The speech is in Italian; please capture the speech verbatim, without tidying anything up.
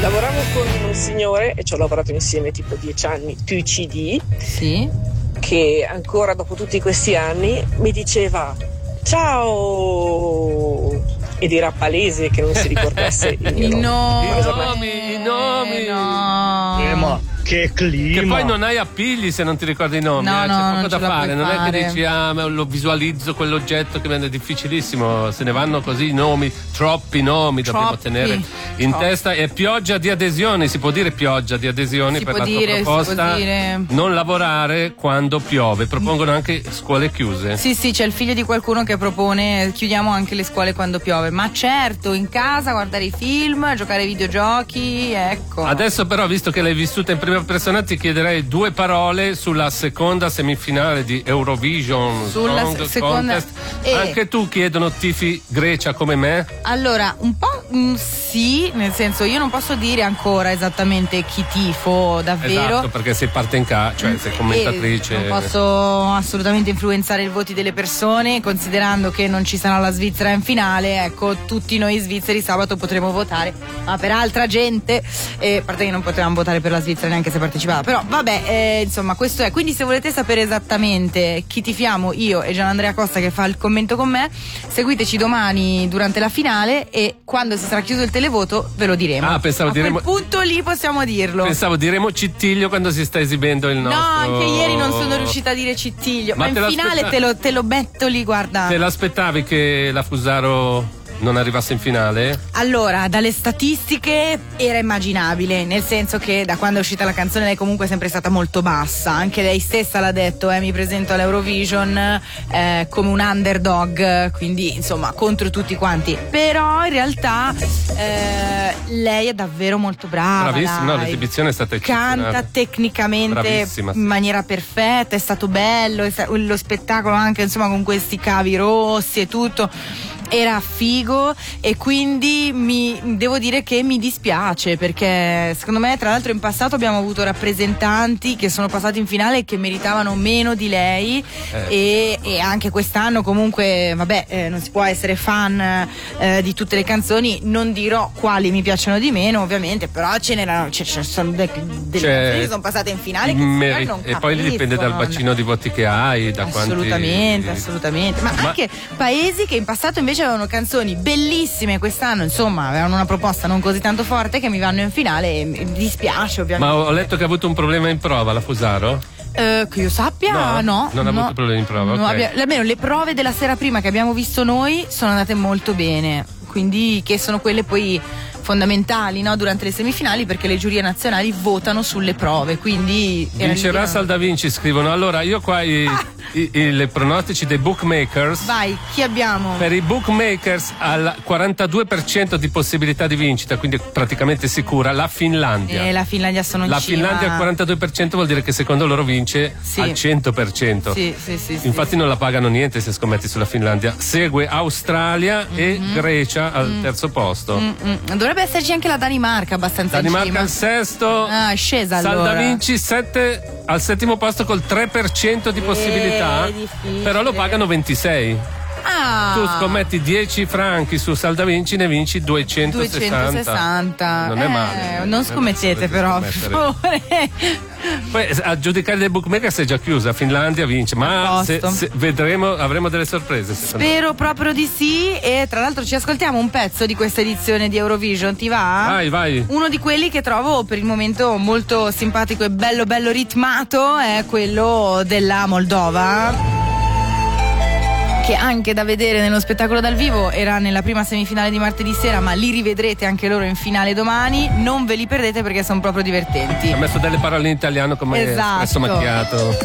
Lavoravo con un signore e ci ho lavorato insieme tipo dieci anni, T C D, sì, che ancora dopo tutti questi anni mi diceva ciao ed era palese che non si ricordasse il mio no, nome. I nomi, i nomi. No. Eh, ma che clima. Che poi non hai appigli se non ti ricordi i nomi, No, eh. no, C'è poco non da ce la fare, puoi non fare. è che dici ah ma lo visualizzo quell'oggetto che viene difficilissimo, se ne vanno così i nomi, troppi nomi Troppi. dobbiamo tenere in Troppi. testa. E pioggia di adesioni, si può dire pioggia di adesioni Si per può la tua dire, si proposta, può dire. non lavorare quando piove, propongono anche scuole chiuse. Sì, sì, c'è il figlio di qualcuno che propone chiudiamo anche le scuole quando piove, ma certo, in casa guardare i film, giocare ai videogiochi, ecco. Adesso però, visto che l'hai vissuta in prima persona, ti chiederei due parole sulla seconda semifinale di Eurovision Sulla Song se- seconda- Contest. eh. Anche tu chiedono tifi Grecia come me? Allora, un po' mm, sì, nel senso io non posso dire ancora esattamente chi tifo davvero. Esatto, perché sei parte in ca, cioè sei commentatrice. E non posso assolutamente influenzare i voti delle persone, considerando che non ci sarà la Svizzera in finale. Ecco, tutti noi svizzeri sabato potremo votare, ma per altra gente, eh, a parte che non potevamo votare per la Svizzera neanche se partecipava, però vabbè, eh, insomma questo è. Quindi se volete sapere esattamente chi tifiamo io e Gianandrea Costa che fa il commento con me, seguiteci domani durante la finale e quando si sarà chiuso il televoto ve lo diremo. Ah, pensavo a diremo- quel punto lì possiamo dirlo. Pensavo diremo Cittiglio quando si sta esibendo il nostro. No, anche ieri non sono riuscita a dire Cittiglio, ma, Ma te in finale l'aspetta- te lo, te lo metto lì, guarda. Te l'aspettavi che la Fusaro non arrivasse in finale? Allora, dalle statistiche era immaginabile, nel senso che da quando è uscita la canzone lei comunque è sempre stata molto bassa, anche lei stessa l'ha detto, eh, mi presento all'Eurovision eh, come un underdog, quindi insomma contro tutti quanti, però in realtà eh, lei è davvero molto brava. Bravissima, no, dai. l'esibizione è stata eccezionale. Canta tecnicamente Bravissima, sì. in maniera perfetta, è stato bello, è sta- lo spettacolo anche insomma con questi cavi rossi e tutto. Era figo e quindi mi devo dire che mi dispiace perché secondo me tra l'altro in passato abbiamo avuto rappresentanti che sono passati in finale e che meritavano meno di lei Eh. e, e anche quest'anno comunque vabbè eh, non si può essere fan eh, di tutte le canzoni, non dirò quali mi piacciono di meno ovviamente, però ce n'erano ce, ce sono de- delle Cioè, canzoni che sono passate in finale che Meri- non e poi dipende dal capiscono. bacino di voti che hai, da Assolutamente, quanti. assolutamente. Ma, Ma- anche paesi che in passato invece avevano canzoni bellissime, quest'anno insomma avevano una proposta non così tanto forte che mi vanno in finale e mi dispiace ovviamente. Ma ho letto che ha avuto un problema in prova la Fusaro? Eh, che io sappia, No, no. non ha no. avuto problemi in prova, No, ok. abbia- almeno le prove della sera prima che abbiamo visto noi sono andate molto bene, quindi che sono quelle poi fondamentali, no, durante le semifinali perché le giurie nazionali votano sulle prove, quindi era Vincerà lì- Salda Vinci, scrivono. Allora, io qua i, i, i- le pronostici dei bookmakers. Vai, chi abbiamo? Per i bookmakers al quarantadue per cento di possibilità di vincita, quindi praticamente sicura, la Finlandia. Eh, la Finlandia sono in La cima. Finlandia al quarantadue per cento vuol dire che secondo loro vince Sì. al cento per cento. Sì, sì, sì, sì, Infatti sì. non la pagano niente se scommetti sulla Finlandia. Segue Australia e Mm-hmm. Grecia al terzo posto. Mm, mm. Dovrebbe esserci anche la Danimarca abbastanza in Danimarca cima. al sesto. Ah, è scesa Salda allora. Vinci sette, al settimo posto col tre per cento di possibilità. Eh, difficile. Però lo pagano ventisei. Ah, Tu scommetti dieci franchi su Salda Vinci, ne vinci duecentosessanta. duecentosessanta. Non è Eh, male. non scommettete però, per favore. Poi a giudicare dei bookmaker si è già chiusa, Finlandia vince, A ma se, posto. se vedremo, avremo delle sorprese. secondo me. Spero proprio di sì e tra l'altro ci ascoltiamo un pezzo di questa edizione di Eurovision, ti va? Vai, vai. Uno di quelli che trovo per il momento molto simpatico e bello bello ritmato è quello della Moldova, che anche da vedere nello spettacolo dal vivo era nella prima semifinale di martedì sera, ma li rivedrete anche loro in finale domani, non ve li perdete perché sono proprio divertenti. Ha messo delle parole in italiano come Esatto. espresso macchiato.